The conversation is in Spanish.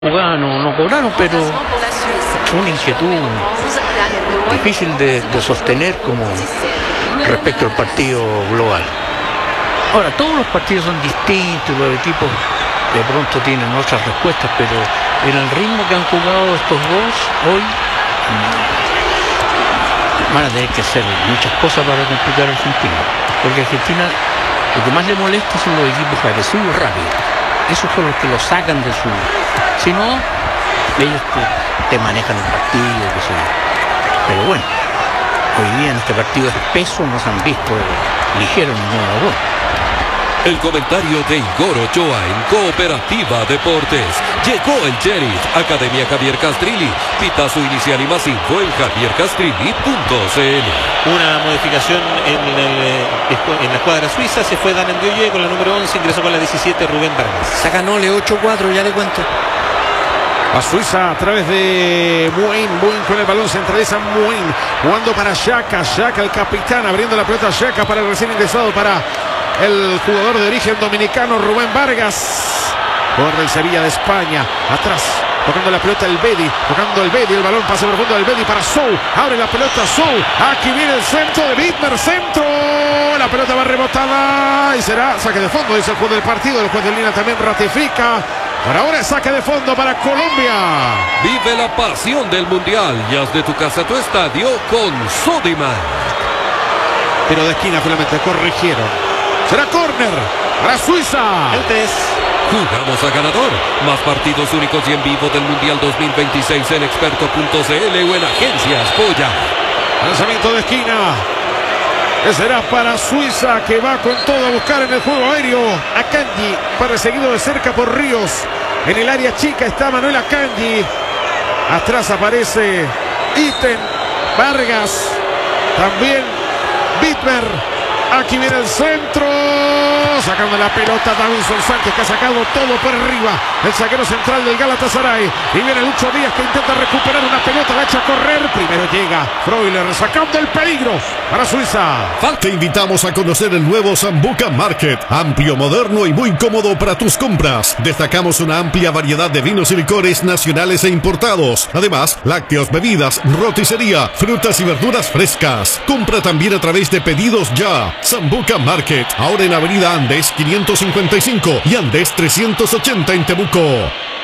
Jugada no cobraron, pero una inquietud difícil de sostener como respecto al partido global. Ahora, todos los partidos son distintos, los equipos de pronto tienen otras respuestas, pero en el ritmo que han jugado estos dos hoy van a tener que hacer muchas cosas para complicar a Argentina, porque Argentina lo que más le molesta son los equipos agresivos rápidos. Esos son los que lo sacan de su... Si no, ellos te manejan el partido, qué sé yo. Pero bueno, hoy día en este partido espeso nos han visto ligeros en uno gol. El comentario de Igor Ochoa en Cooperativa Deportes. Llegó el Sheriff, Academia Javier Castrilli. Pitazo inicial y más info en javiercastrilli.cl. Una modificación en la escuadra suiza. Se fue Daniel Dioye con la número 11, ingresó con la 17 Rubén Vargas. Sacanole 8-4, ya le cuento. A Suiza a través de Muin con el balón, centraliza Muin, jugando para Xhaka, el capitán, abriendo la pelota a Xhaka para el recién ingresado, para el jugador de origen dominicano Rubén Vargas. Corre el Sevilla de España, atrás, tocando la pelota el Bedi, el balón, pase profundo del Bedi para Sou, abre la pelota Sou, aquí viene el centro de Widmer, centro, la pelota va rebotada y será saque de fondo, dice el juez del partido, el juez de línea también ratifica. Por ahora es saque de fondo para Colombia. Vive la pasión del Mundial y haz de tu casa tu estadio con Sodimac. Pero de esquina finalmente corrigieron. Será córner para Suiza. El 3. Jugamos a ganador. Más partidos únicos y en vivo del Mundial 2026 en experto.cl o en Agencias Polla. Lanzamiento de esquina. Que será para Suiza, que va con todo a buscar en el juego aéreo a Akanji, perseguido de cerca por Ríos. En el área chica está Manuel Akanji. Atrás aparece Iten, Vargas, también Widmer. Aquí viene el centro, sacando la pelota Davinson Sánchez, que ha sacado todo por arriba. El zaguero central del Galatasaray. Y viene Lucho Díaz, que intenta recuperar una pelota, la echa a correr. Primero llega Freuler, sacando el peligro para Suiza. Te invitamos a conocer el nuevo Sambuca Market. Amplio, moderno y muy cómodo para tus compras. Destacamos una amplia variedad de vinos y licores nacionales e importados. Además, lácteos, bebidas, roticería, frutas y verduras frescas. Compra también a través de pedidos ya. Sambuca Market, ahora en Avenida Andes 555 y Andes 380 en Temuco.